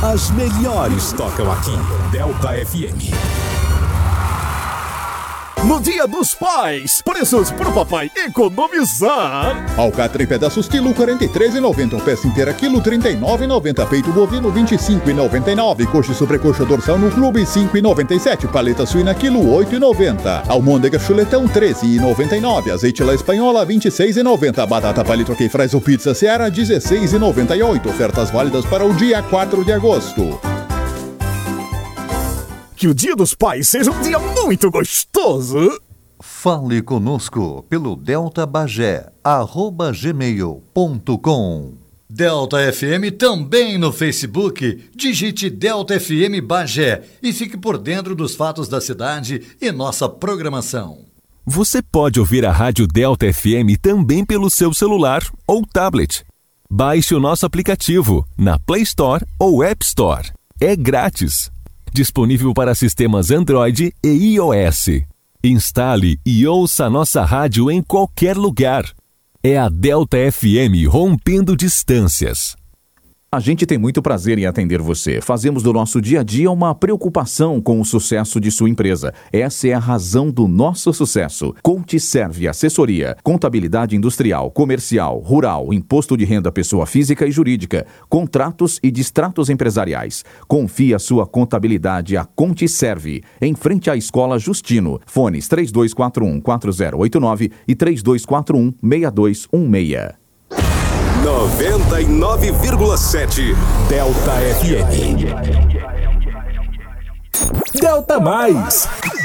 As melhores tocam aqui. Delta FM. No Dia dos Pais, preços pro papai economizar. Alcatra em pedaços quilo 43,90. Peça inteira quilo 39,90. Peito bovino 25,99. Coxa e sobrecoxa dorsal no clube 5,97. Paleta suína quilo 8,90. Almôndega chuletão 13,99. Azeite la espanhola 26,90. Batata palito que faz o pizza Seara 16,98. Ofertas válidas para o dia 4 de agosto. Que o Dia dos Pais seja um dia muito gostoso. Fale conosco pelo deltabagé@gmail.com. Delta FM também no Facebook. Digite Delta FM Bagé e fique por dentro dos fatos da cidade e nossa programação. Você pode ouvir a Rádio Delta FM também pelo seu celular ou tablet. Baixe o nosso aplicativo na Play Store ou App Store. É grátis. Disponível para sistemas Android e iOS. Instale e ouça a nossa rádio em qualquer lugar. É a Delta FM rompendo distâncias. A gente tem muito prazer em atender você. Fazemos do nosso dia a dia uma preocupação com o sucesso de sua empresa. Essa é a razão do nosso sucesso. CoachServe Assessoria, contabilidade industrial, comercial, rural, imposto de renda pessoa física e jurídica, contratos e distratos empresariais. Confie a sua contabilidade a CoachServe, em frente à Escola Justino. Fones 3241-4089 e 3241-6216. 99,7 Delta FM. Delta Mais.